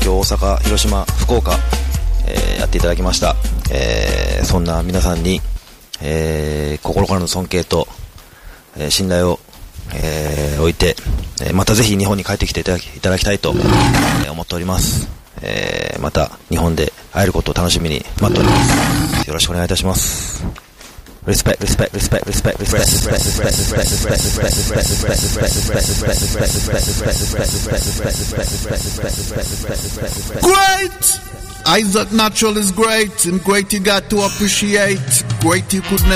京、大阪、広島、福岡、やっていただきました。そんな皆さんに、心からの尊敬と、信頼を、置いて、またぜひ日本に帰ってきていただきたいと、思っております。また日本で会えることを楽しみに待っております。よろしくお願いいたします。Respect. Great! Isaac Natural is great, and great you got to appreciate. Great you could never